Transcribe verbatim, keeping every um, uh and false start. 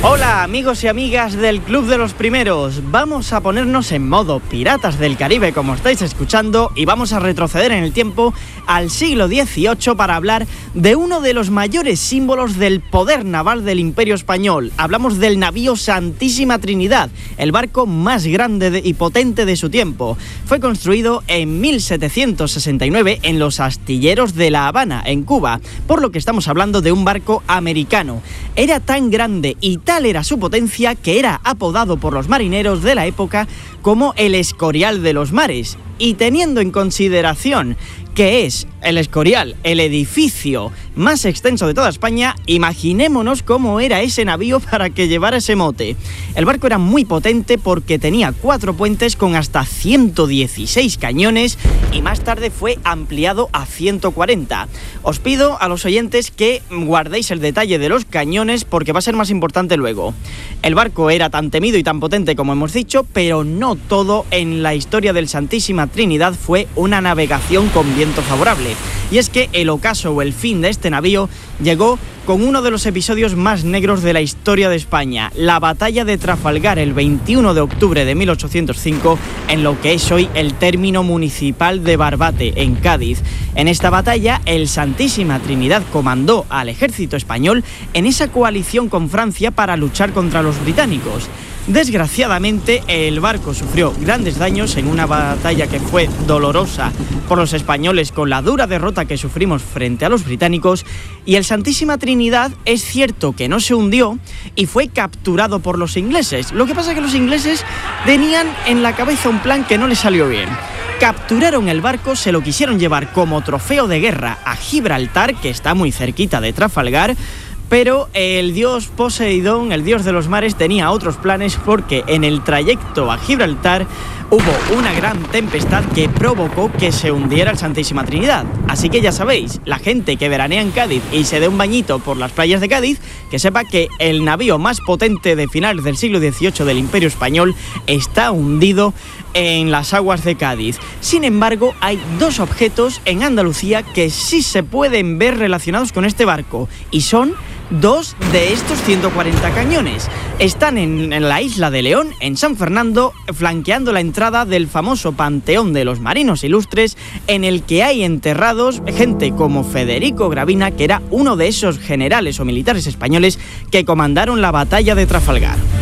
Hola amigos y amigas del Club de los Primeros, vamos a ponernos en modo Piratas del Caribe como estáis escuchando y vamos a retroceder en el tiempo al siglo dieciocho para hablar de uno de los mayores símbolos del poder naval del Imperio Español. Hablamos del navío Santísima Trinidad, el barco más grande de, y potente de su tiempo. Fue construido en mil setecientos sesenta y nueve en los astilleros de La Habana, en Cuba, por lo que estamos hablando de un barco americano. Era tan grande y tan Tal era su potencia que era apodado por los marineros de la época como el Escorial de los mares. Y teniendo en consideración que es el Escorial, el edificio más extenso de toda España, imaginémonos cómo era ese navío para que llevara ese mote. El barco era muy potente porque tenía cuatro puentes con hasta ciento dieciséis cañones y más tarde fue ampliado a ciento cuarenta. Os pido a los oyentes que guardéis el detalle de los cañones porque va a ser más importante luego. El barco era tan temido y tan potente como hemos dicho, pero no todo en la historia del Santísima Trinidad fue una navegación con viento favorable. Y es que el ocaso o el fin de este navío llegó con uno de los episodios más negros de la historia de España, la batalla de Trafalgar el veintiuno de octubre de mil ochocientos cinco, en lo que es hoy el término municipal de Barbate, en Cádiz. En esta batalla, el Santísima Trinidad comandó al ejército español en esa coalición con Francia para luchar contra los británicos. Desgraciadamente, el barco sufrió grandes daños en una batalla que fue dolorosa por los españoles con la dura derrota que sufrimos frente a los británicos, y el Santísima Trinidad es cierto que no se hundió y fue capturado por los ingleses. Lo que pasa es que los ingleses tenían en la cabeza un plan que no les salió bien. Capturaron el barco, se lo quisieron llevar como trofeo de guerra a Gibraltar, que está muy cerquita de Trafalgar, pero el dios Poseidón, el dios de los mares, tenía otros planes porque en el trayecto a Gibraltar hubo una gran tempestad que provocó que se hundiera el Santísima Trinidad. Así que ya sabéis, la gente que veranea en Cádiz y se dé un bañito por las playas de Cádiz, que sepa que el navío más potente de finales del siglo dieciocho del Imperio Español está hundido en las aguas de Cádiz. Sin embargo, hay dos objetos en Andalucía que sí se pueden ver relacionados con este barco, y son dos de estos ciento cuarenta cañones. Están en, en la isla de León, en San Fernando, flanqueando la entrada del famoso Panteón de los Marinos Ilustres, en el que hay enterrados gente como Federico Gravina, que era uno de esos generales o militares españoles que comandaron la batalla de Trafalgar.